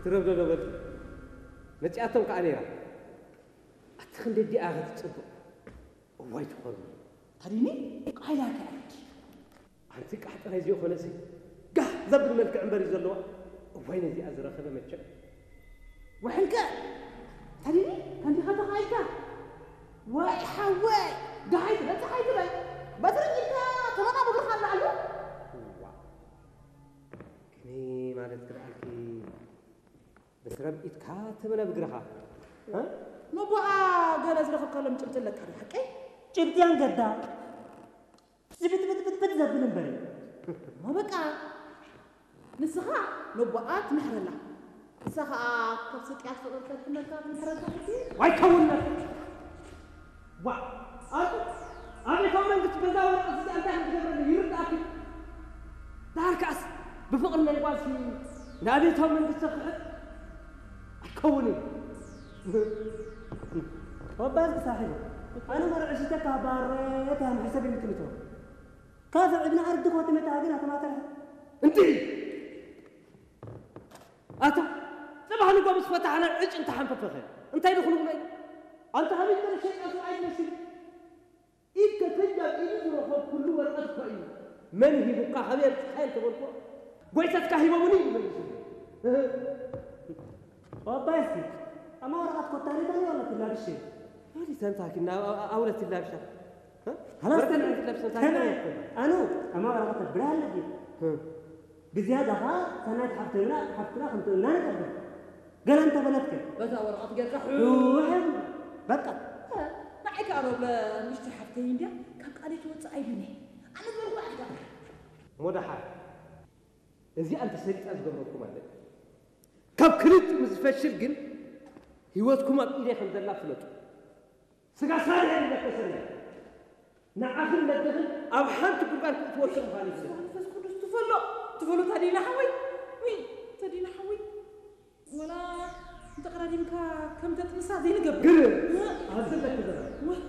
ترب دبل متياتهم كانيرا أتخن دي أخذ تصدق وايد خرم تريني قايلة كأنت أنت قاعد هاي خلصي قاع زبر ملك عنبري زلوا وين زي أزرق هذا متشك وحنك تريني كان دي هذا هايكا واي حواي قاعد لا تعيد لي بترجيك كمان أبو الخال علو كني ما نتكلم بس ربيت كاتب أنا بقرها ها نبغى قال أزرق قلم جبت لك هذا حكي جبتيان قدا بت زبل بري ما بقى نسخة نبغى تمحر الله نسخة كبسك يا فضل كنا كنا نحرز واي كوننا وا أنا كمان قلت بزاول أصدق أنت عم تجرب يرد أكيد دارك أس بفقر من الواسي نادي توم من السخة أكوني وبس صاحبي أنا مرة عشتك باريت هم حسابي مثل تو كافر ابن أردك وتمتعجنها كما ترى أنتي أنت طبعا نقول بس فتحنا عج أنت حن تفخر أنت يدخلوا معي أنت هم يقدر شيء أسوأ أي نسيب إذا كتجب إذا روح كل ورقة كأي من هي بقى حبيب خير تقول كوا قويتك كهيبة مني من وبس أما ورقة كتاري تاني ولا تلا بشيء هذه سنتها كنا أولى تلا بشة خلاص أنا أما ورقة برال لدي بزيادة ها سنة حفتنا خمسة قال أنت بلدك بس ورقة قال روح بقى معك أروب مش تحفتين ده كم قالت وتصعبني أنا بروح أحد مدحر إذا أنت سريت أزجمكم عليه كم كريت مزفشل جن هيوتكم أبيدي خمد الله فلوت سجى صالح اللي بكسرنا نعرف الدخل أو حنت كل توصل خالص بس كنت تفلو تدي لحوي وين تدي لحوي ولا أنت قرادين كم تتنسى زين قبل قرر هذا لك كذا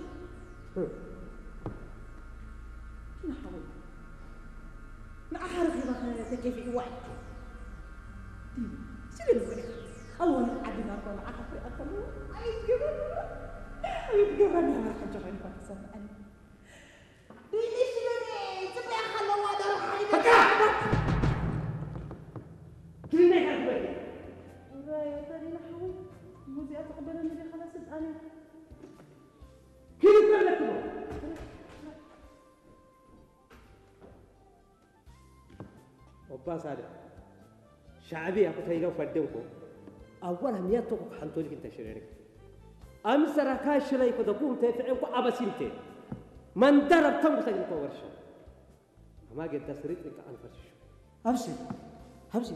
نحوي نعرف إذا كيف يوعد شنو نقول أول عدنا طلع عقب أكمل أي جبل يا مرحبا جبل فاكسر أنا ليش لوني تبي أخلو هذا الحين كلنا يحبك يا ترى نحوي موزي أتقبل النبي خلاص أنا كيف لك وباس هذا شعبي أكو تيجوا فدوكو أولا مياتوك حنتولك أنت شريرك أمس ركاش شلي كده قوم تفعلكو أبسيمتي من درب تم تجيكو ورشة ما قد تسريت لك أنا فرش أبشر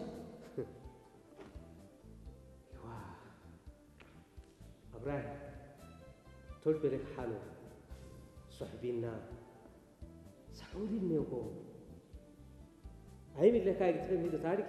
واه أبراهيم تقول بلك حلو صحبينا سعودي النيوكو هاي من اللي كاي تفهم هذا تاريخ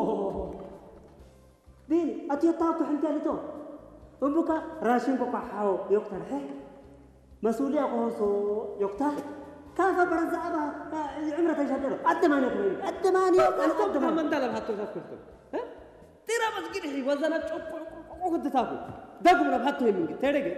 ديني أتيتاكو حنتي لتو أبوك راشين بقى حاو يقتل حي مسؤولية قوسو يقتل كافة برزع أبا عمرة تجهدله الدمانية أنا من دلهم حتى تذكرتم ها ترى بس كده هي وزنك وقد تاكل دقوا من بحطه منك ترى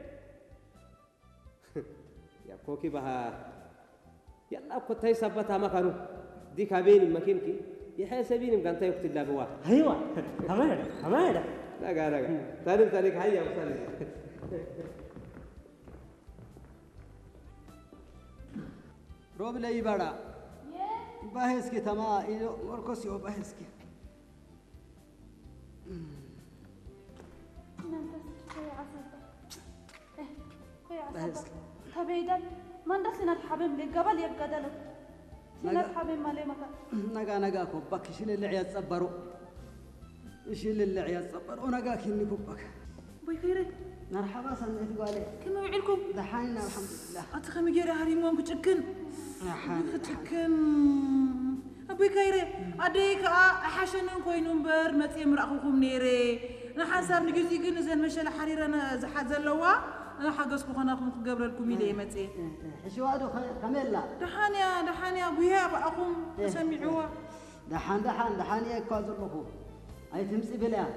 يا كوكي بها يلا كنت هي سبتها ما كانوا ديك هبين مكينك يحاسبين مكان تيوقت الله بوا أيوة همايدا لا تاريخ هيا وصلي روب لي بڑا بحث کی تما یہ مرکز یو بحث کی بحث تبيدا من دسنا الحبيب لقبل يقدلو سنا الحبيب مالي مكا نجا كوبك شيل اللي عيال صبروا شيل اللي عيال صبروا نجا كني كوبك بوي خيرك مرحبا سنتي قالي كما يعلكم دحينا الحمد لله أتخمي جري هريمون كتشكن كتشكن أبوي خيري أديك حشنن كوينون بر متي مرأخوكم نيري نحسب نجزي جن زين مشل حريرنا زحات زلوا أنا حقسكم خناكم قبل لكم يلي متي شو هذا كملا دحانيا أبويا بأخوم سمعوا دحان يا كازر لكم أي تمسي بلا